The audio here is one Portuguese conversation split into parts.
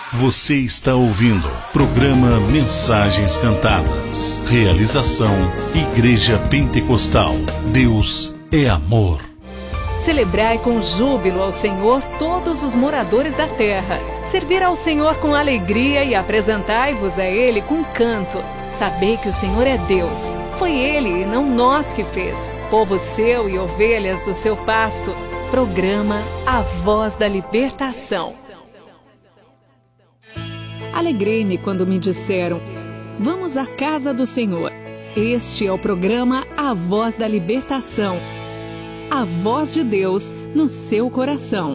Você está ouvindo programa Mensagens Cantadas. Realização Igreja Pentecostal. Deus é amor. Celebrai com júbilo ao Senhor todos os moradores da terra. Servir ao Senhor com alegria e apresentai-vos a Ele com canto. Sabei que o Senhor é Deus. Foi Ele e não nós que fez. Povo seu e ovelhas do seu pasto. Programa A Voz da Libertação. Alegrei-me quando me disseram: vamos à casa do Senhor. Este é o programa A Voz da Libertação. A voz de Deus no seu coração.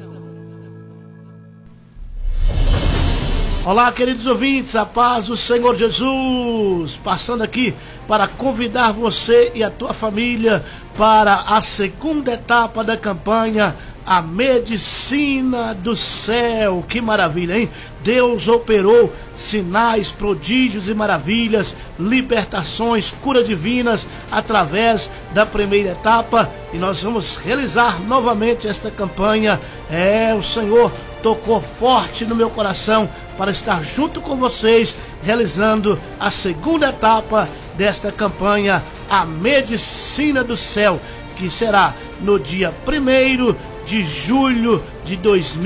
Olá, queridos ouvintes, a paz do Senhor Jesus. Passando aqui para convidar você e a tua família para a segunda etapa da campanha A Medicina do Céu. Que maravilha, hein? Deus operou sinais, prodígios e maravilhas, libertações, curas divinas através da primeira etapa, e nós vamos realizar novamente esta campanha. O Senhor tocou forte no meu coração para estar junto com vocês realizando a segunda etapa desta campanha A Medicina do Céu, que será no dia 1º de julho de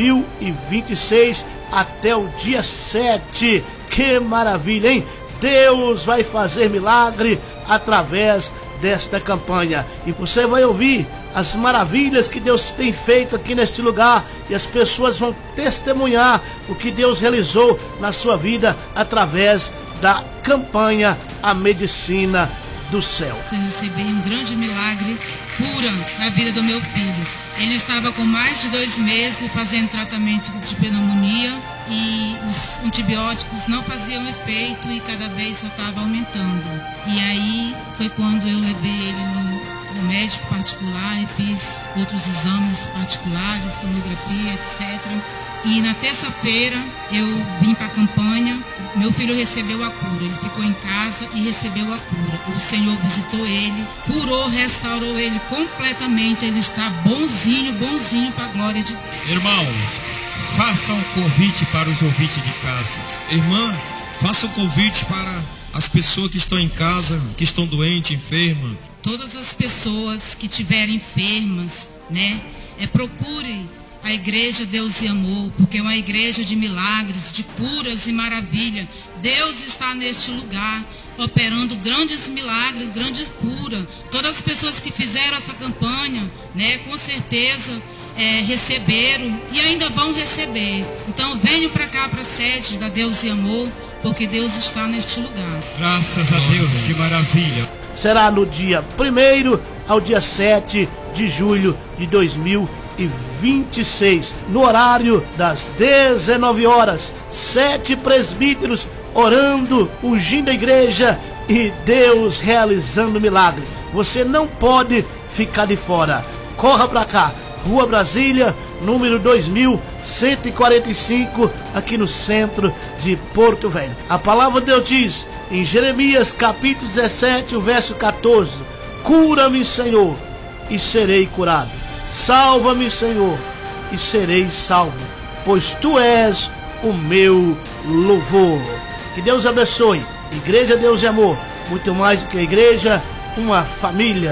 2026 até o dia 7. Que maravilha, hein? Deus vai fazer milagre através desta campanha, e você vai ouvir as maravilhas que Deus tem feito aqui neste lugar, e as pessoas vão testemunhar o que Deus realizou na sua vida através da campanha A Medicina do Céu. Eu recebi um grande milagre, cura na vida do meu filho. Ele estava com mais de 2 meses fazendo tratamento de pneumonia e os antibióticos não faziam efeito e cada vez só estava aumentando. E aí foi quando eu levei ele no médico particular e fiz outros exames particulares, tomografia, etc. E na terça-feira eu vim para a campanha. Meu filho recebeu a cura, ele ficou em casa e recebeu a cura. O Senhor visitou ele, curou, restaurou ele completamente. Ele está bonzinho para a glória de Deus. Irmão, faça um convite para os ouvintes de casa. Irmã, faça um convite para as pessoas que estão em casa, que estão doentes, enfermas. Todas as pessoas que estiverem enfermas, procure a igreja Deus e Amor, porque é uma igreja de milagres, de curas e maravilha. Deus está neste lugar, operando grandes milagres, grandes curas. Todas as pessoas que fizeram essa campanha, com certeza receberam e ainda vão receber. Então venham para cá, para a sede da Deus e Amor, porque Deus está neste lugar. Graças a Deus, que maravilha. Será no dia 1º ao dia 7 de julho de 2026, no horário das 19 horas, 7 presbíteros orando, ungindo a igreja e Deus realizando milagre. Você não pode ficar de fora. Corra para cá, Rua Brasília, número 2145, aqui no centro de Porto Velho. A palavra de Deus diz em Jeremias capítulo 17, o verso 14: cura-me, Senhor, e serei curado. Salva-me, Senhor, e serei salvo, pois Tu és o meu louvor. Que Deus abençoe. Igreja Deus e Amor, muito mais do que a igreja, uma família.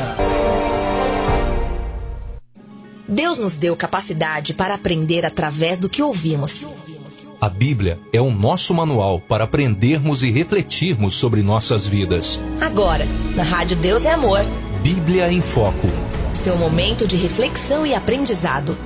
Deus nos deu capacidade para aprender através do que ouvimos. A Bíblia é o nosso manual para aprendermos e refletirmos sobre nossas vidas. Agora, na Rádio Deus é Amor, Bíblia em Foco. Seu momento de reflexão e aprendizado.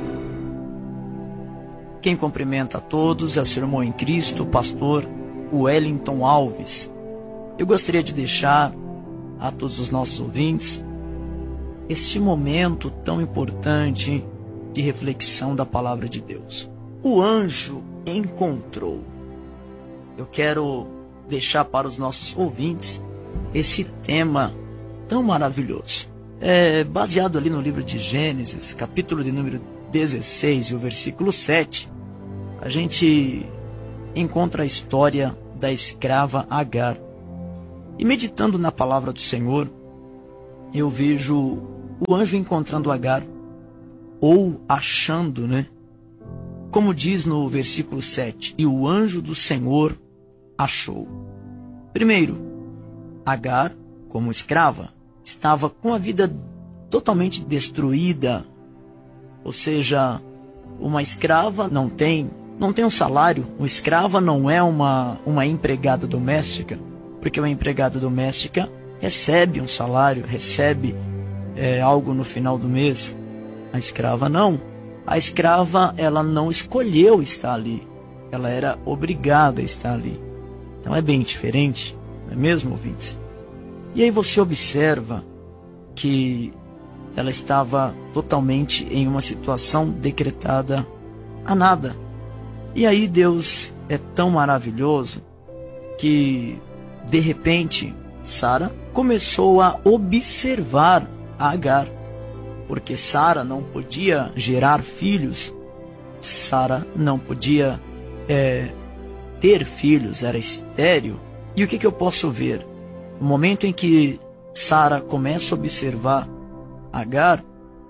Quem cumprimenta a todos é o seu irmão em Cristo, o pastor Wellington Alves. Eu gostaria de deixar a todos os nossos ouvintes este momento tão importante de reflexão da palavra de Deus. O anjo encontrou. Eu quero deixar para os nossos ouvintes esse tema tão maravilhoso. É baseado ali no livro de Gênesis, capítulo de número 16 e o versículo 7. A gente encontra a história da escrava Agar. E meditando na palavra do Senhor, eu vejo o anjo encontrando Agar, ou achando, como diz no versículo 7, e o anjo do Senhor achou. Primeiro, Agar, como escrava, estava com a vida totalmente destruída. Ou seja, uma escrava não tem um salário. Uma escrava não é uma empregada doméstica, porque uma empregada doméstica recebe um salário, recebe algo no final do mês. A escrava não. A escrava, ela não escolheu estar ali. Ela era obrigada a estar ali. Então é bem diferente, não é mesmo, ouvintes? E aí você observa que ela estava totalmente em uma situação decretada a nada. E aí Deus é tão maravilhoso que, de repente, Sara começou a observar a Agar. Porque Sara não podia gerar filhos, Sara não podia ter filhos, era estéril. E o que eu posso ver? No momento em que Sara começa a observar Agar,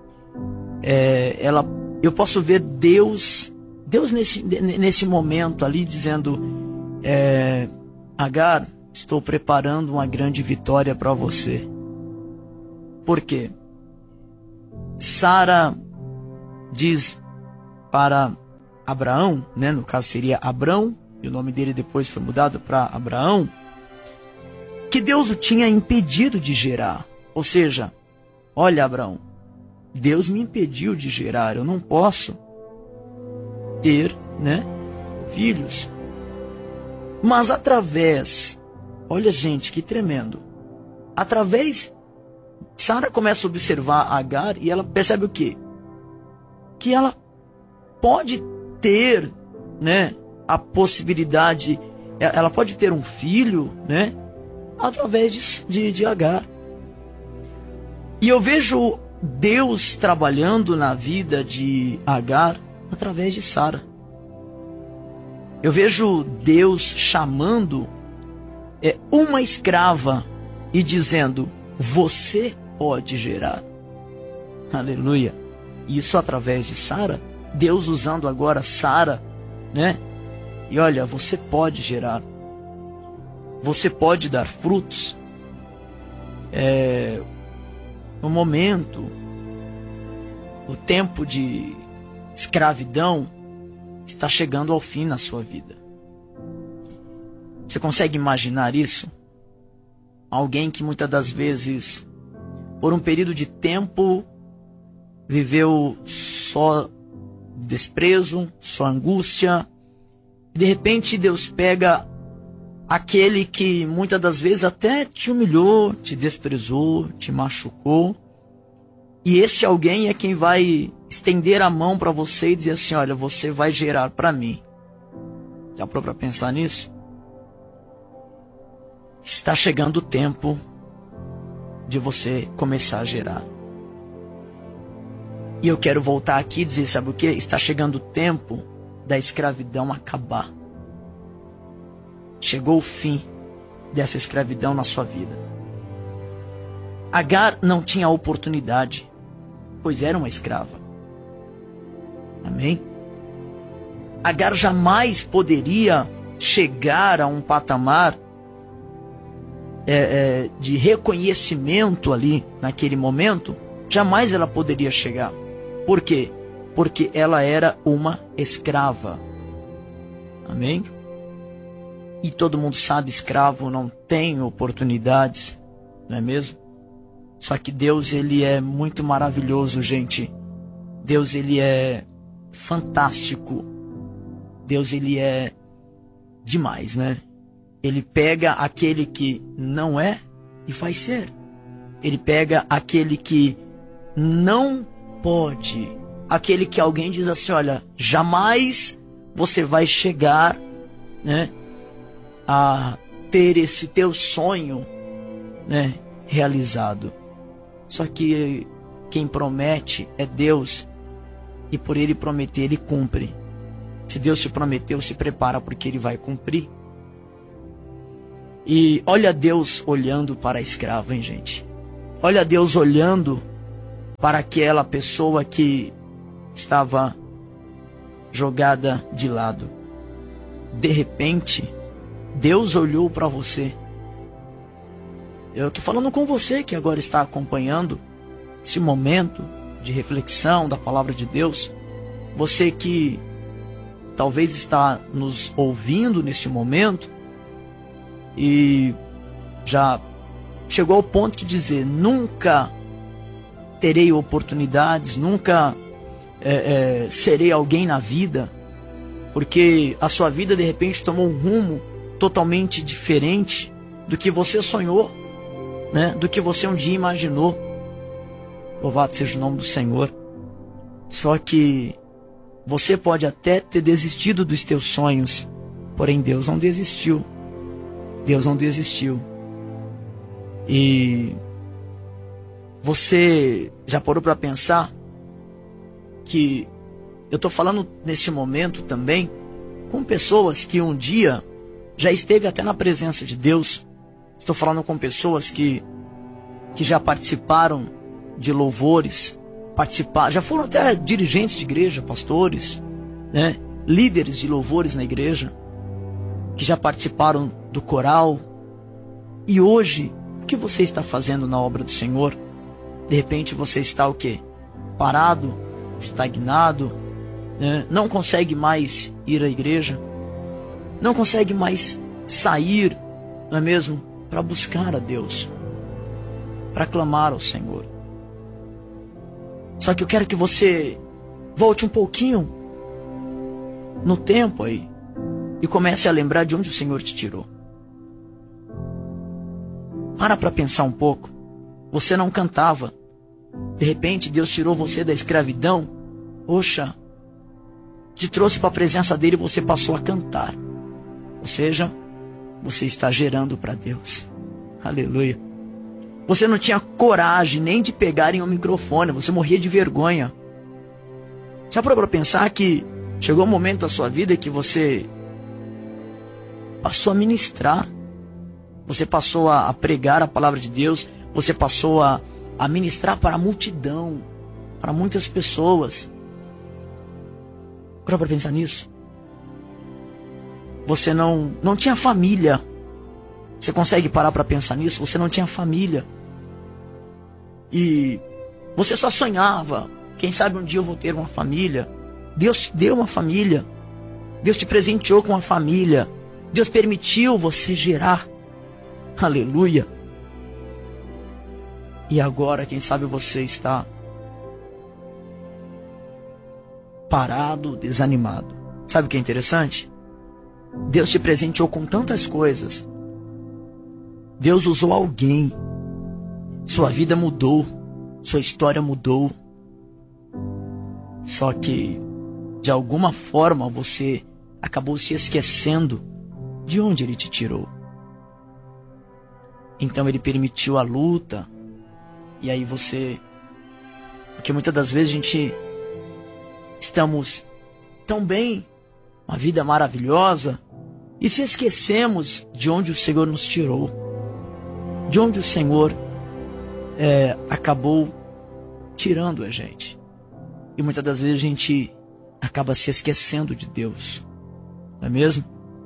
eu posso ver Deus nesse momento ali dizendo, Agar, estou preparando uma grande vitória para você. Por quê? Sara diz para Abraão, né, no caso seria Abrão, e o nome dele depois foi mudado para Abraão, que Deus o tinha impedido de gerar. Ou seja, olha, Abraão, Deus me impediu de gerar, eu não posso ter, né, filhos. Mas através, olha gente, que tremendo, Sara começa a observar Agar e ela percebe o quê? Que ela pode ter, né, a possibilidade, ela pode ter um filho, né, através de Agar. E eu vejo Deus trabalhando na vida de Agar através de Sara. Eu vejo Deus chamando uma escrava e dizendo, você pode gerar. Aleluia. Isso através de Sara. Deus usando agora Sara, né? E olha, você pode gerar. Você pode dar frutos. No momento, o tempo de escravidão está chegando ao fim na sua vida. Você consegue imaginar isso? Alguém que muitas das vezes, por um período de tempo, viveu só desprezo, só angústia. E de repente Deus pega aquele que muitas das vezes até te humilhou, te desprezou, te machucou. E este alguém é quem vai estender a mão para você e dizer assim, olha, você vai gerar para mim. Já parou para pensar nisso? Está chegando o tempo de você começar a gerar. E eu quero voltar aqui e dizer, sabe o que? Está chegando o tempo da escravidão acabar. Chegou o fim dessa escravidão na sua vida. Agar não tinha oportunidade, pois era uma escrava. Amém? Agar jamais poderia chegar a um patamar de reconhecimento ali, naquele momento. Jamais ela poderia chegar. Por quê? Porque ela era uma escrava. Amém? E todo mundo sabe, escravo não tem oportunidades, não é mesmo? Só que Deus, ele é muito maravilhoso, gente. Deus, ele é fantástico. Deus, ele é demais, né? Ele pega aquele que não é e faz ser. Ele pega aquele que não pode. Aquele que alguém diz assim, olha, jamais você vai chegar, né, a ter esse teu sonho, né, realizado. Só que quem promete é Deus. E por ele prometer, ele cumpre. Se Deus te prometeu, se prepara porque ele vai cumprir. E olha Deus olhando para a escrava, hein, gente? Olha Deus olhando para aquela pessoa que estava jogada de lado. De repente, Deus olhou para você. Eu estou falando com você que agora está acompanhando esse momento de reflexão da palavra de Deus. Você que talvez está nos ouvindo neste momento e já chegou ao ponto de dizer: nunca terei oportunidades, nunca serei alguém na vida, porque a sua vida de repente tomou um rumo totalmente diferente do que você sonhou, né? Do que você um dia imaginou. Louvado seja o nome do Senhor. Só que você pode até ter desistido dos teus sonhos, porém Deus não desistiu. Deus não desistiu. E você já parou para pensar que eu estou falando neste momento também com pessoas que um dia já esteve até na presença de Deus. Estou falando com pessoas que já participaram de louvores, já foram até dirigentes de igreja, pastores, né? Líderes de louvores na igreja, que já participaram do coral. E hoje, o que você está fazendo na obra do Senhor? De repente você está o quê? Parado, estagnado, né? Não consegue mais ir à igreja, não consegue mais sair, não é mesmo? Para buscar a Deus, para clamar ao Senhor. Só que eu quero que você volte um pouquinho no tempo aí e comece a lembrar de onde o Senhor te tirou. Para pensar um pouco. Você não cantava. De repente Deus tirou você da escravidão. Poxa, te trouxe para a presença dele e você passou a cantar. Ou seja, você está gerando para Deus. Aleluia. Você não tinha coragem nem de pegar em um microfone. Você morria de vergonha. Já parou para pensar que chegou um momento da sua vida que você passou a ministrar? Você passou a pregar a palavra de Deus. Você passou a ministrar para a multidão, para muitas pessoas. Parou para pensar nisso? Você não tinha família. Você consegue parar para pensar nisso? Você não tinha família. E você só sonhava. Quem sabe um dia eu vou ter uma família. Deus te deu uma família. Deus te presenteou com uma família. Deus permitiu você gerar. Aleluia. E agora, quem sabe você está parado, desanimado. Sabe o que é interessante? Deus te presenteou com tantas coisas. Deus usou alguém. Sua vida mudou. Sua história mudou. Só que, de alguma forma, você acabou se esquecendo de onde Ele te tirou. Então Ele permitiu a luta. E aí você... Porque muitas das vezes a gente... Estamos tão bem, uma vida maravilhosa, e se esquecemos de onde o Senhor nos tirou. De onde o Senhor acabou tirando a gente. E muitas das vezes a gente acaba se esquecendo de Deus. Não é mesmo?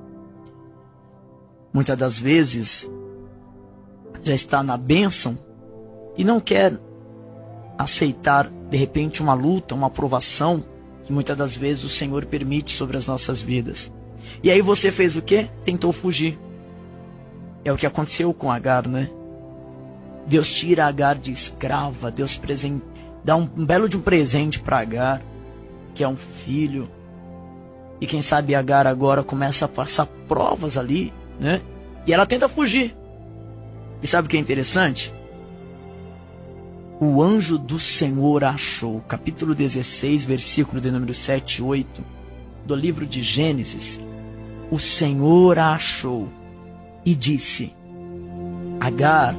Muitas das vezes já está na bênção e não quer aceitar de repente uma luta, uma provação que muitas das vezes o Senhor permite sobre as nossas vidas. E aí você fez o quê? Tentou fugir. É o que aconteceu com Agar, né? Deus tira Agar de escrava. Deus dá um belo de um presente para Agar, que é um filho. E quem sabe Agar agora começa a passar provas ali, né? E ela tenta fugir. E sabe o que é interessante? O anjo do Senhor a achou. Capítulo 16, versículo de número 7 e 8 do livro de Gênesis. O Senhor a achou e disse: Agar,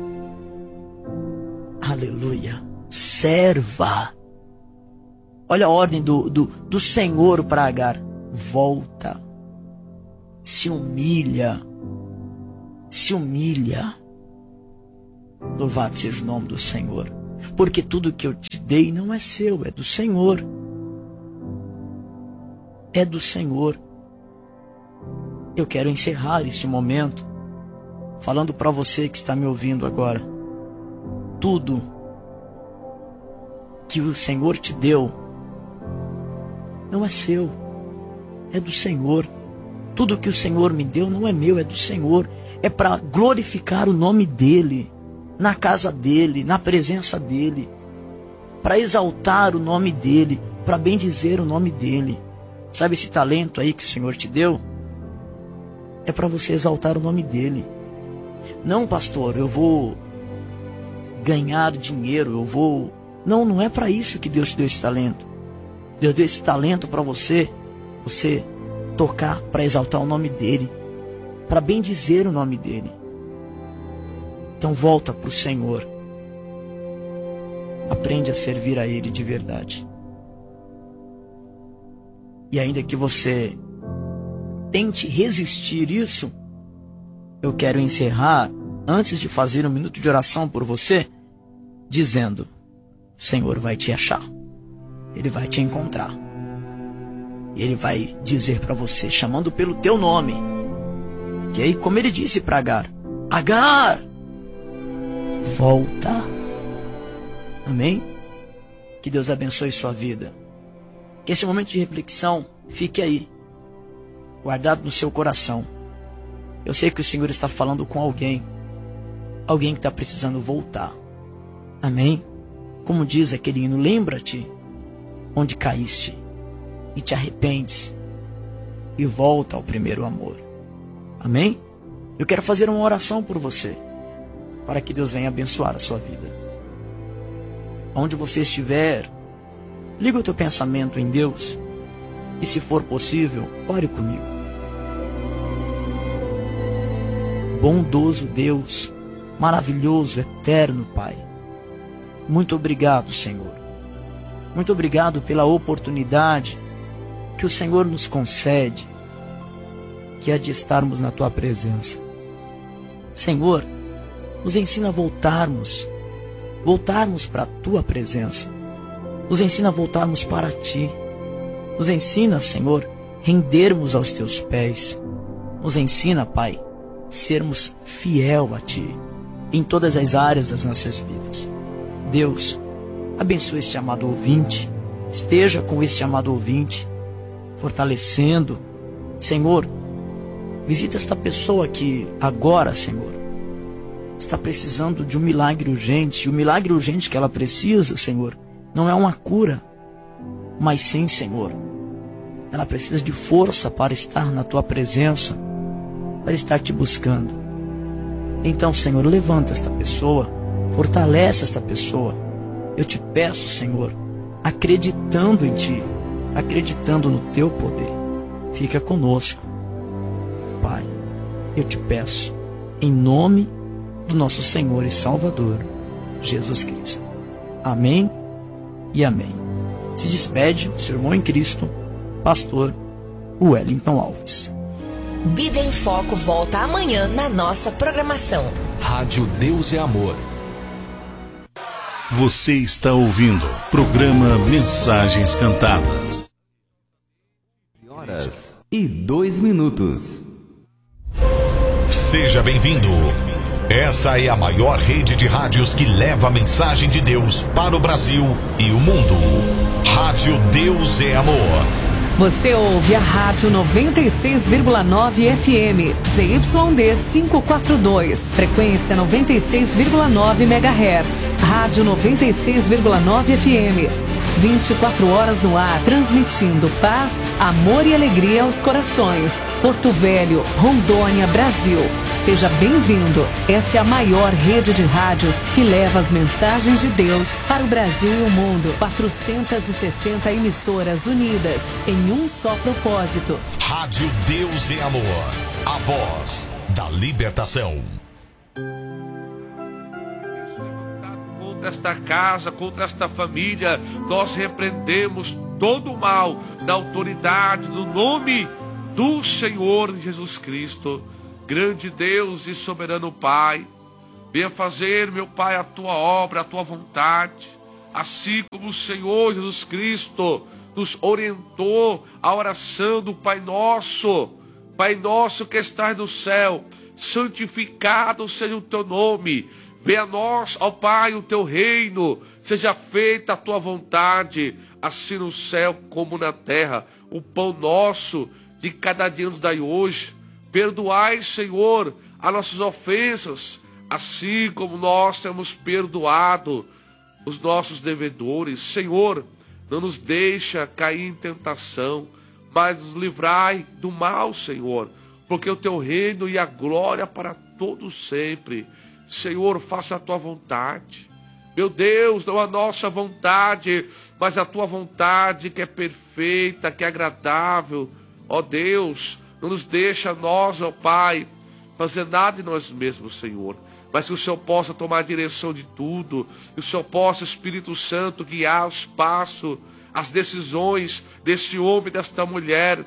aleluia, serva. Olha a ordem do Senhor para Agar. Volta, se humilha, se humilha. Louvado seja o nome do Senhor. Porque tudo que eu te dei não é seu, é do Senhor. é do Senhor. Eu quero encerrar este momento falando para você que está me ouvindo agora. Tudo que o Senhor te deu não é seu, é do Senhor. Tudo que o Senhor me deu não é meu, é do Senhor. É para glorificar o nome dEle, na casa dEle, na presença dEle, para exaltar o nome dEle, para bendizer o nome dEle. Sabe esse talento aí que o Senhor te deu? É para você exaltar o nome dEle. Não, pastor, eu vou ganhar dinheiro, eu vou... Não é para isso que Deus te deu esse talento. Deus deu esse talento para você tocar, para exaltar o nome dEle, para bendizer o nome dEle. Então volta para o Senhor. Aprende a servir a Ele de verdade. E ainda que você tente resistir isso, eu quero encerrar, antes de fazer um minuto de oração por você, dizendo: o Senhor vai te achar. Ele vai te encontrar. Ele vai dizer para você, chamando pelo teu nome. E aí, como ele disse para Agar: Agar, volta. Amém? Que Deus abençoe sua vida. Que esse momento de reflexão fique aí, guardado no seu coração. Eu sei que o Senhor está falando com alguém que está precisando voltar. Amém? Como diz aquele hino, lembra-te onde caíste e te arrependes e volta ao primeiro amor. Amém? Eu quero fazer uma oração por você, para que Deus venha abençoar a sua vida. Onde você estiver, liga o teu pensamento em Deus e, se for possível, ore comigo. Bondoso Deus, maravilhoso, eterno Pai, muito obrigado, Senhor. Muito obrigado pela oportunidade que o Senhor nos concede, que é de estarmos na Tua presença. Senhor, nos ensina a voltarmos para a Tua presença. Nos ensina a voltarmos para Ti. Nos ensina, Senhor, rendermos aos Teus pés. Nos ensina, Pai, sermos fiel a Ti em todas as áreas das nossas vidas. Deus, abençoe este amado ouvinte. Esteja com este amado ouvinte, fortalecendo. Senhor, visita esta pessoa que agora, Senhor, está precisando de um milagre urgente. O milagre urgente que ela precisa, Senhor, não é uma cura, mas sim, Senhor, ela precisa de força para estar na Tua presença, para estar Te buscando. Então, Senhor, levanta esta pessoa, fortalece esta pessoa. Eu te peço, Senhor, acreditando em Ti, acreditando no Teu poder, fica conosco. Pai, eu te peço, em nome do nosso Senhor e Salvador, Jesus Cristo. Amém e amém. Se despede o seu irmão em Cristo, pastor Wellington Alves. Bíblia em Foco volta amanhã na nossa programação. Rádio Deus é Amor. Você está ouvindo programa Mensagens Cantadas. Horas e 2 minutos. Seja bem-vindo. Essa é a maior rede de rádios que leva a mensagem de Deus para o Brasil e o mundo. Rádio Deus é Amor. Você ouve a Rádio 96,9 FM, ZYD 542, frequência 96,9 MHz. Rádio 96,9 FM, 24 horas no ar, transmitindo paz, amor e alegria aos corações. Porto Velho, Rondônia, Brasil. Seja bem-vindo. Essa é a maior rede de rádios que leva as mensagens de Deus para o Brasil e o mundo. 460 emissoras unidas em um só propósito. Rádio Deus é Amor, a voz da libertação. Contra esta casa, contra esta família, nós repreendemos todo o mal da autoridade, do nome do Senhor Jesus Cristo. Grande Deus e soberano Pai, venha fazer, meu Pai, a Tua obra, a Tua vontade, assim como o Senhor Jesus Cristo nos orientou a oração do Pai Nosso. Pai nosso que estás no céu, santificado seja o teu nome. Venha a nós, ó Pai, o teu reino. Seja feita a tua vontade, assim no céu como na terra. O pão nosso de cada dia nos dai hoje. Perdoai, Senhor, as nossas ofensas, assim como nós temos perdoado os nossos devedores. Senhor, não nos deixa cair em tentação, mas nos livrai do mal, Senhor, porque o teu reino e a glória para todos sempre. Senhor, faça a tua vontade. Meu Deus, não a nossa vontade, mas a tua vontade que é perfeita, que é agradável. Ó Deus, não nos deixa nós, ó Pai, fazer nada de nós mesmos, Senhor, mas que o Senhor possa tomar a direção de tudo, que o Senhor possa, Espírito Santo, guiar os passos, as decisões desse homem, desta mulher.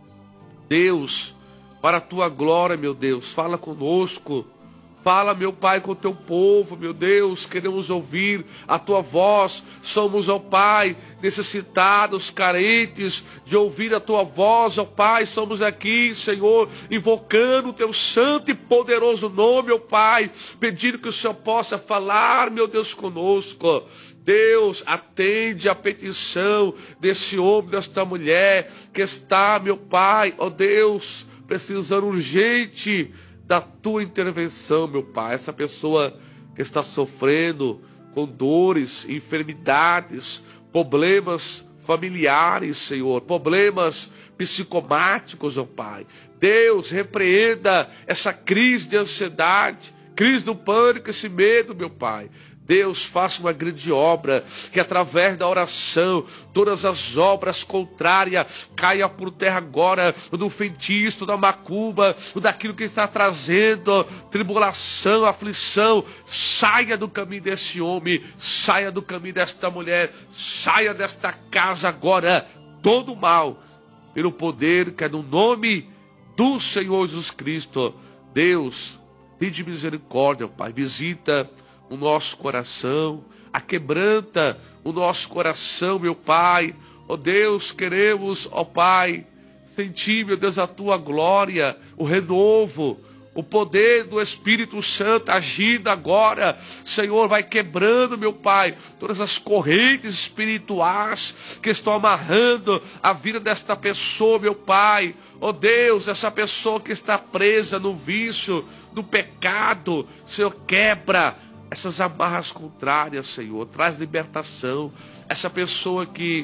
Deus, para a tua glória, meu Deus, fala conosco. Fala, meu Pai, com o teu povo, meu Deus, queremos ouvir a tua voz. Somos, ó Pai, necessitados, carentes de ouvir a tua voz, ó Pai. Somos aqui, Senhor, invocando o teu santo e poderoso nome, ó Pai, pedindo que o Senhor possa falar, meu Deus, conosco. Deus, atende a petição desse homem, desta mulher que está, meu Pai, ó Deus, precisando urgente da tua intervenção, meu Pai. Essa pessoa que está sofrendo com dores, enfermidades, problemas familiares, Senhor, problemas psicomáticos, ó Pai. Deus, repreenda essa crise de ansiedade, crise do pânico, esse medo, meu Pai. Deus, faça uma grande obra, que através da oração, todas as obras contrárias caia por terra agora, do feitiço, da macumba, daquilo que está trazendo tribulação, aflição. Saia do caminho desse homem, saia do caminho desta mulher, saia desta casa agora, todo mal, pelo poder que é no nome do Senhor Jesus Cristo. Deus, tem de misericórdia, Pai, visita o nosso coração, aquebranta o nosso coração, meu Pai. Ó Deus, queremos, ó Pai, sentir, meu Deus, a tua glória, o renovo, o poder do Espírito Santo agindo agora. Senhor, vai quebrando, meu Pai, todas as correntes espirituais que estão amarrando a vida desta pessoa, meu Pai. Ó Deus, essa pessoa que está presa no vício, no pecado, Senhor, quebra essas amarras contrárias, Senhor, traz libertação. Essa pessoa que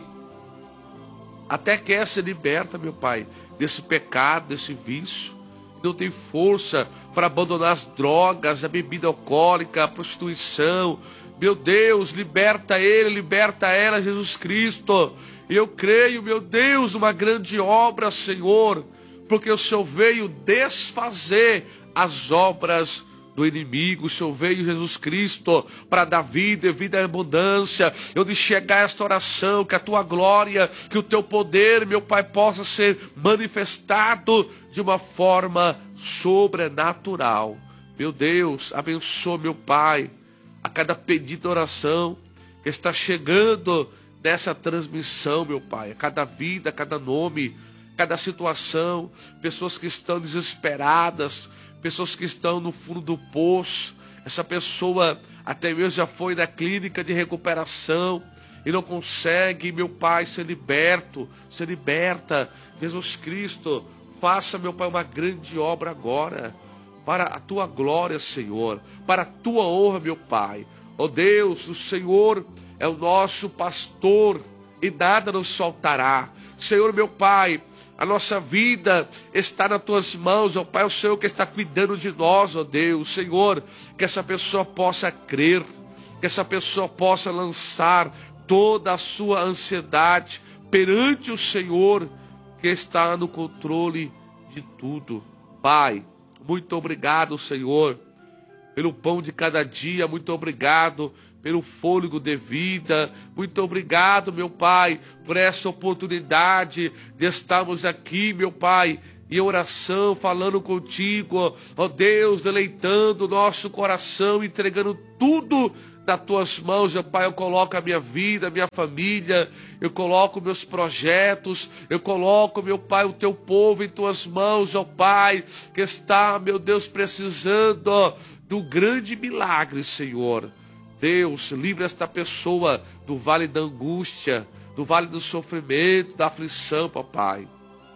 até quer ser liberta, meu Pai, desse pecado, desse vício, não tem força para abandonar as drogas, a bebida alcoólica, a prostituição. Meu Deus, liberta ele, liberta ela, Jesus Cristo. Eu creio, meu Deus, uma grande obra, Senhor, porque o Senhor veio desfazer as obras do inimigo. O Senhor veio, Jesus Cristo, para dar vida e vida em abundância. Eu de chegar esta oração, que a tua glória, que o teu poder, meu Pai, possa ser manifestado de uma forma sobrenatural. Meu Deus, abençoa, meu Pai, a cada pedido de oração que está chegando nessa transmissão, meu Pai, a cada vida, a cada nome, cada situação, pessoas que estão desesperadas, pessoas que estão no fundo do poço. Essa pessoa até mesmo já foi na clínica de recuperação e não consegue, meu Pai, ser liberto, ser liberta. Jesus Cristo, faça, meu Pai, uma grande obra agora, para a tua glória, Senhor, para a tua honra, meu Pai. Ó Deus, o Senhor é o nosso pastor e nada nos faltará. Senhor, meu Pai, a nossa vida está nas tuas mãos, ó Pai, é o Senhor que está cuidando de nós, ó Deus. Senhor, que essa pessoa possa crer, que essa pessoa possa lançar toda a sua ansiedade perante o Senhor, que está no controle de tudo. Pai, muito obrigado, Senhor, pelo pão de cada dia. Muito obrigado pelo fôlego de vida. Muito obrigado, meu Pai, por essa oportunidade de estarmos aqui, meu Pai, em oração, falando contigo, ó Deus, deleitando o nosso coração, entregando tudo nas tuas mãos, meu Pai, eu coloco a minha vida, a minha família, eu coloco meus projetos, eu coloco, meu Pai, o teu povo em tuas mãos, ó Pai, que está, meu Deus, precisando do grande milagre, Senhor. Deus, livra esta pessoa do vale da angústia, do vale do sofrimento, da aflição, papai.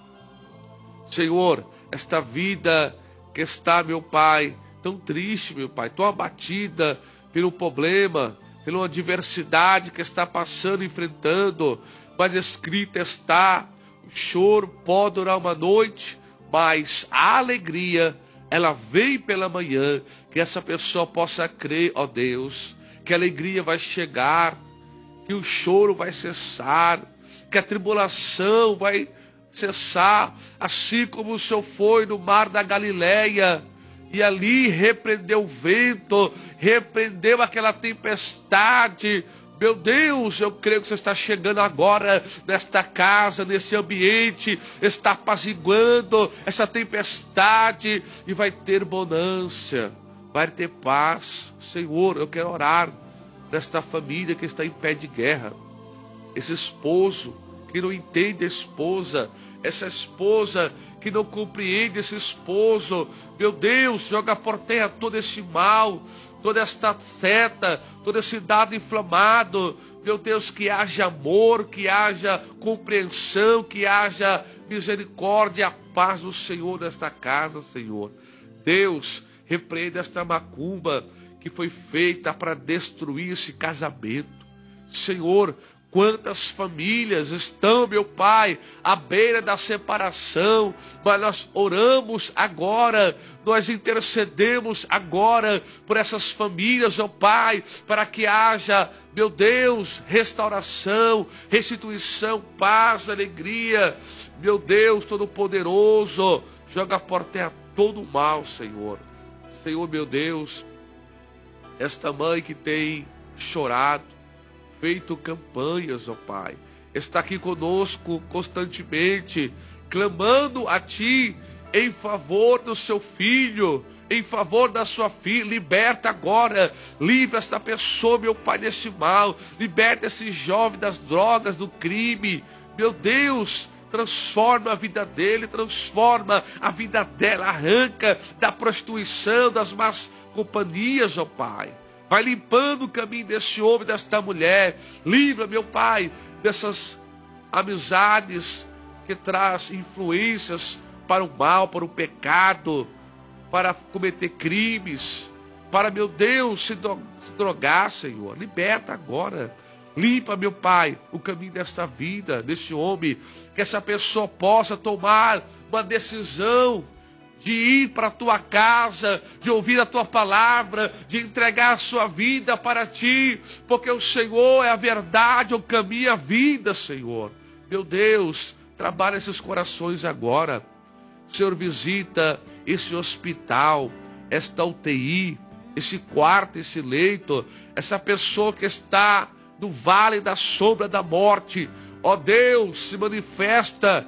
Senhor, esta vida que está, meu Pai, tão triste, meu Pai, tão abatida pelo problema, pela adversidade que está passando, enfrentando, mas escrito está, o choro pode durar uma noite, mas a alegria, ela vem pela manhã, que essa pessoa possa crer, ó Deus, que a alegria vai chegar, que o choro vai cessar, que a tribulação vai cessar, assim como o Senhor foi no mar da Galileia, e ali repreendeu o vento, repreendeu aquela tempestade. Meu Deus, eu creio que você está chegando agora nesta casa, nesse ambiente, está apaziguando essa tempestade e vai ter bonança, vai ter paz. Senhor, eu quero orar nesta família que está em pé de guerra, esse esposo que não entende a esposa, essa esposa que não compreende esse esposo. Meu Deus, joga por terra todo esse mal, toda esta seta, todo esse dado inflamado. Meu Deus, que haja amor, que haja compreensão, que haja misericórdia e a paz do Senhor nesta casa, Senhor. Deus, repreenda esta macumba que foi feita para destruir esse casamento. Senhor, quantas famílias estão, meu Pai, à beira da separação, mas nós oramos agora, nós intercedemos agora por essas famílias, ó Pai, para que haja, meu Deus, restauração, restituição, paz, alegria. Meu Deus Todo-Poderoso, joga por terra todo o mal, Senhor. Senhor, meu Deus, esta mãe que tem chorado, feito campanhas, ó Pai, está aqui conosco constantemente, clamando a Ti em favor do seu filho, em favor da sua filha. Liberta agora, livra esta pessoa, meu Pai, desse mal, liberta esse jovem das drogas, do crime. Meu Deus, transforma a vida dele, transforma a vida dela, arranca da prostituição, das más companhias, ó Pai. Vai limpando o caminho desse homem, desta mulher. Livra, meu Pai, dessas amizades que traz influências para o mal, para o pecado, para cometer crimes, para, meu Deus, se drogar, Senhor. Liberta agora. Limpa, meu Pai, o caminho desta vida, desse homem, que essa pessoa possa tomar uma decisão de ir para a tua casa, de ouvir a tua palavra, de entregar a sua vida para Ti, porque o Senhor é a verdade, o caminho, a vida, Senhor. Meu Deus, trabalha esses corações agora. Senhor, visita esse hospital, esta UTI, esse quarto, esse leito, essa pessoa que está no vale da sombra da morte. Ó Deus, se manifesta,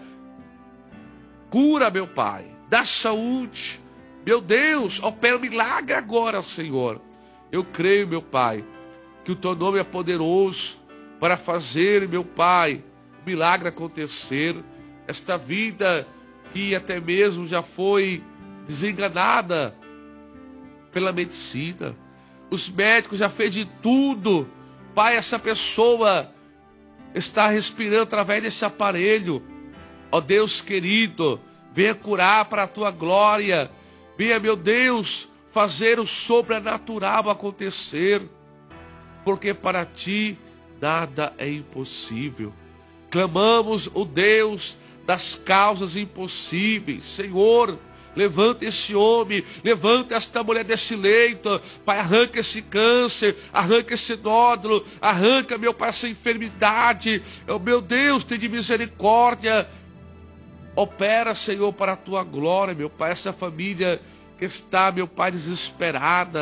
cura, meu Pai, dá saúde. Meu Deus, opera um milagre agora, Senhor. Eu creio, meu Pai, que o Teu nome é poderoso para fazer, meu Pai, o milagre acontecer. Esta vida que até mesmo já foi desenganada pela medicina, os médicos já fez de tudo. Pai, essa pessoa está respirando através desse aparelho. Ó Deus querido, venha curar para a Tua glória. Venha, meu Deus, fazer o sobrenatural acontecer. Porque para Ti nada é impossível. Clamamos o Deus das causas impossíveis. Senhor, levanta esse homem, levanta esta mulher desse leito. Pai, arranca esse câncer, arranca esse nódulo, arranca, meu Pai, essa enfermidade. Oh, meu Deus, tem de misericórdia. Opera, Senhor, para a Tua glória, meu Pai, essa família que está, meu Pai, desesperada,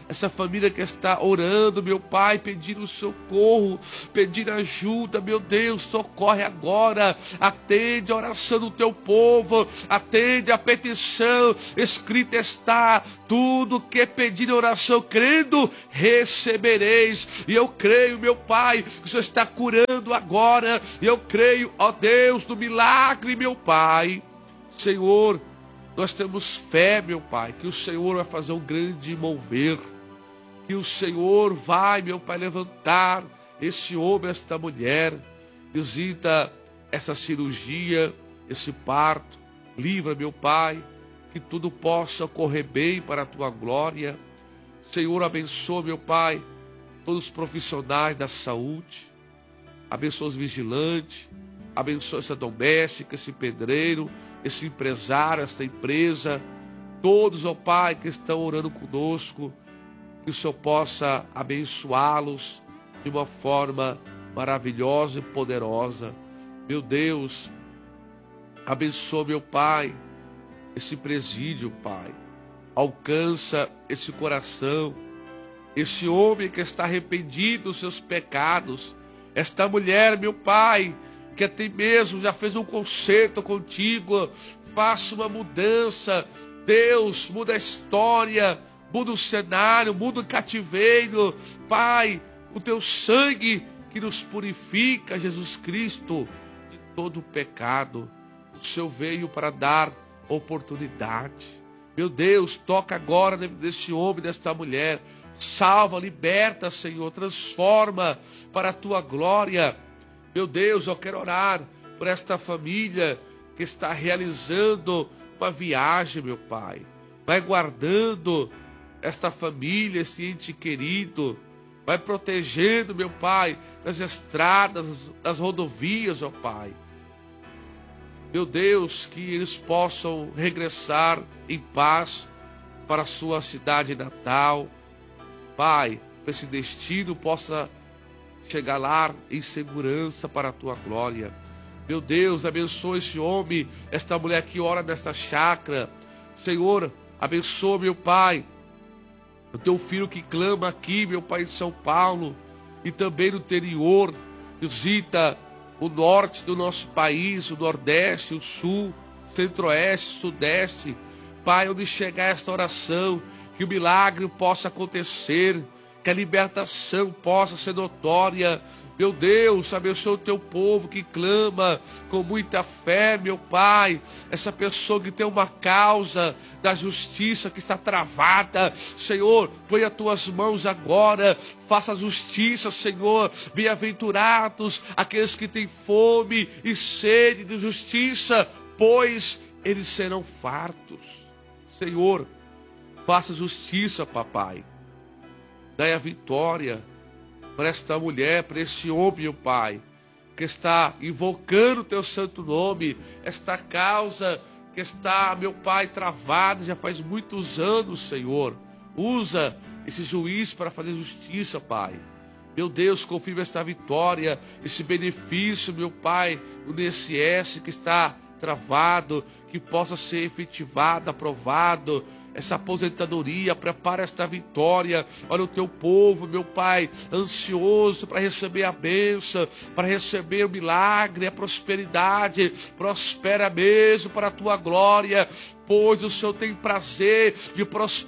essa família que está orando, meu Pai, pedindo socorro, pedindo ajuda, meu Deus, socorre agora, atende a oração do teu povo, atende a petição, escrita está, tudo que pedir em oração, crendo, recebereis. E eu creio, meu Pai, que o Senhor está curando agora, e eu creio, ó Deus, no milagre, meu Pai. Senhor, nós temos fé, meu Pai, que o Senhor vai fazer um grande mover, que o Senhor vai, meu Pai, levantar esse homem, esta mulher, visita essa cirurgia, esse parto, livra, meu Pai, que tudo possa correr bem para a Tua glória. Senhor, abençoa, meu Pai, todos os profissionais da saúde, abençoa os vigilantes, abençoa essa doméstica, esse pedreiro, esse empresário, essa empresa, todos, ó Pai, que estão orando conosco, que o Senhor possa abençoá-los de uma forma maravilhosa e poderosa. Meu Deus, abençoa, meu Pai, esse presídio, Pai. Alcança esse coração, esse homem que está arrependido dos seus pecados, esta mulher, meu Pai, que até mesmo já fez um concerto contigo, faça uma mudança. Deus, muda a história, muda o cenário, muda o cativeiro. Pai, o teu sangue que nos purifica, Jesus Cristo, de todo o pecado. O Senhor veio para dar oportunidade. Meu Deus, toca agora deste homem, desta mulher. Salva, liberta, Senhor, transforma para a tua glória. Meu Deus, eu quero orar por esta família que está realizando uma viagem, meu Pai. Vai guardando esta família, esse ente querido. Vai protegendo, meu Pai, nas estradas, nas rodovias, ó Pai. Meu Deus, que eles possam regressar em paz para a sua cidade natal. Pai, que esse destino possa chegar lá em segurança para a tua glória. Meu Deus, abençoa esse homem, esta mulher que ora nesta chácara. Senhor, abençoa, meu Pai, o teu filho que clama aqui, meu Pai, em São Paulo e também no interior. Visita o norte do nosso país, o nordeste, o sul, centro-oeste, sudeste. Pai, onde chegar esta oração, que o milagre possa acontecer, que a libertação possa ser notória. Meu Deus, abençoa o teu povo que clama com muita fé, meu Pai. Essa pessoa que tem uma causa da justiça que está travada, Senhor, põe as tuas mãos agora, faça a justiça, Senhor. Bem-aventurados aqueles que têm fome e sede de justiça, pois eles serão fartos. Senhor, faça justiça, papai. Dai a vitória para esta mulher, para este homem, meu Pai, que está invocando o teu santo nome, esta causa que está, meu Pai, travada já faz muitos anos, Senhor. Usa esse juiz para fazer justiça, Pai. Meu Deus, confirma esta vitória, esse benefício, meu Pai, do INSS que está travado, que possa ser efetivado, aprovado. Essa aposentadoria, prepara esta vitória. Olha o teu povo, meu Pai, ansioso para receber a bênção, para receber o milagre, a prosperidade. Prospera mesmo para a tua glória, pois o Senhor tem prazer de prosperar